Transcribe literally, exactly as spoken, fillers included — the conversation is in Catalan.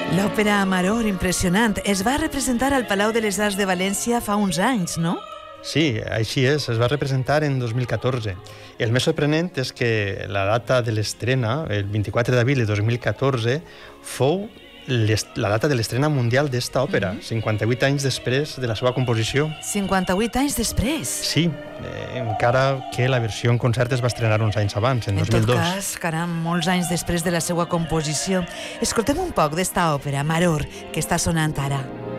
L'òpera Amaror, impressionant. Es va representar al Palau de les Arts de València fa uns anys, no? Sí, així és. Es va representar en dos mil catorze. El més sorprenent és que la data de l'estrena, el vint-i-quatre d'abril de dos mil catorze, fou la data de l'estrena mundial d'esta òpera, mm-hmm. cinquanta-vuit anys després de la seva composició. cinquanta-vuit anys després? Sí, eh, encara que la versió en concert es va estrenar uns anys abans, en, en dos mil dos. En tot cas, caram, molts anys després de la seva composició. Escoltem un poc d'esta òpera, Amaror, que està sonant ara.